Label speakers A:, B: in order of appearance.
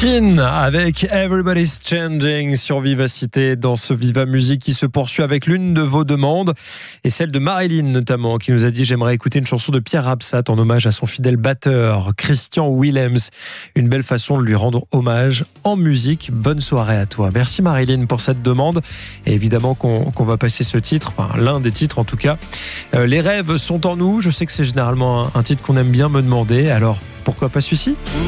A: Kin avec Everybody's Changing sur Vivacité dans ce Viva Musique qui se poursuit avec l'une de vos demandes et celle de Marilyn notamment qui nous a dit j'aimerais écouter une chanson de Pierre Absat en hommage à son fidèle batteur Christian Willems. Une belle façon de lui rendre hommage en musique. Bonne soirée à toi. Merci Marilyn pour cette demande et évidemment qu'on va passer ce titre, enfin l'un des titres en tout cas. Les rêves sont en nous. Je sais que c'est généralement un titre qu'on aime bien me demander, alors pourquoi pas celui-ci ?